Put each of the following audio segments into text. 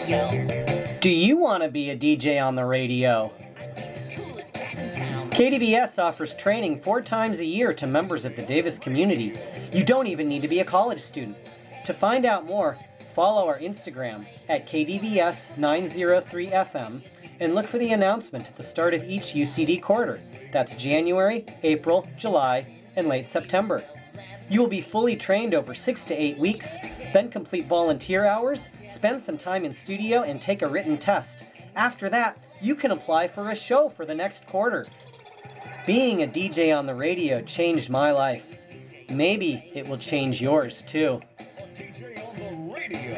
Do you want to be a DJ on the radio? KDVS offers training 4 times a year to members of the Davis community. You don't even need to be a college student. To find out more, follow our Instagram at KDVS903FM and look for the announcement at the start of each UCD quarter. That's January, April, July, and late September. You will be fully trained over 6 to 8 weeks, then complete volunteer hours, spend some time in studio, and take a written test. After that, you can apply for a show for the next quarter. Being a DJ on the radio changed my life. Maybe it will change yours too. DJ on the radio.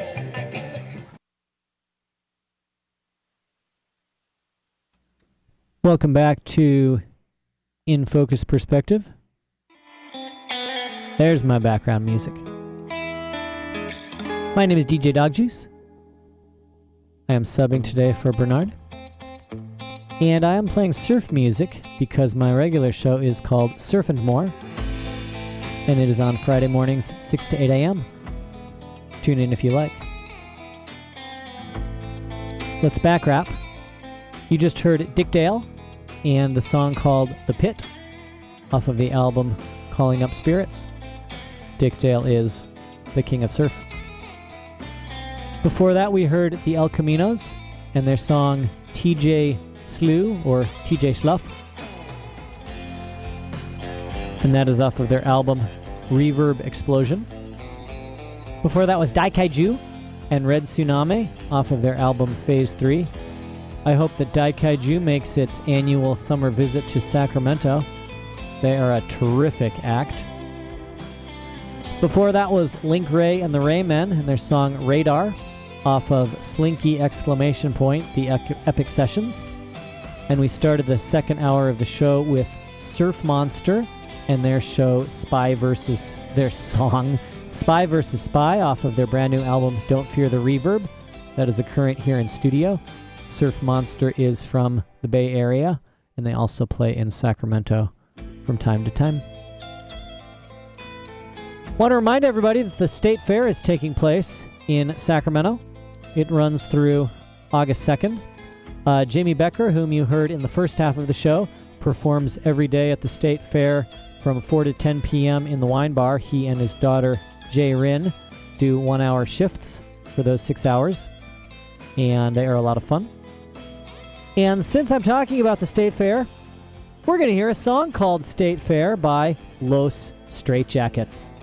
Welcome back to In Focus Perspective. There's my background music. My name is DJ Dog Juice. I am subbing today for Bernard. And I am playing surf music because my regular show is called Surf and More. And it is on Friday mornings, 6 to 8 a.m. Tune in if you like. Let's back rap. You just heard Dick Dale and the song called The Pit off of the album Calling Up Spirits. Dick Dale is the king of surf. Before that, we heard the El Caminos and their song TJ Slew or TJ Slough. And that is off of their album Reverb Explosion. Before that was Daikaiju and Red Tsunami off of their album Phase 3. I hope that Daikaiju makes its annual summer visit to Sacramento. They are a terrific act. Before that was Link Ray and the Raymen and their song Radar off of Slinky Exclamation Point, the Epic Sessions. And we started the second hour of the show with Surf Monster and their show their song Spy vs. Spy off of their brand new album Don't Fear the Reverb. That is a current here in studio. Surf Monster is from the Bay Area and they also play in Sacramento from time to time. Want to remind everybody that the State Fair is taking place in Sacramento. It runs through August 2nd. Jamie Becker, whom you heard in the first half of the show, performs every day at the State Fair from 4 to 10 p.m. in the wine bar. He and his daughter, Jay Rin, do 1-hour shifts for those 6 hours, and they are a lot of fun. And since I'm talking about the State Fair, we're going to hear a song called State Fair by Los Straitjackets.